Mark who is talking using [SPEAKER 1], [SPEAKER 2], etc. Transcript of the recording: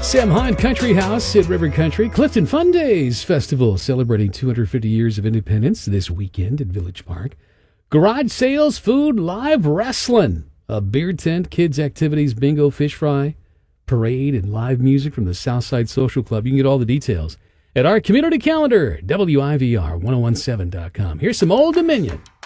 [SPEAKER 1] Sam Hunt Country House at River Country. Clifton Fun Days Festival celebrating 250 years of independence this weekend at Village Park. Garage sales, food, live wrestling, a beer tent, kids activities, bingo, fish fry, parade, and live music from the Southside Social Club. You can get all the details at our community calendar, WIVR1017.com. Here's some Old Dominion.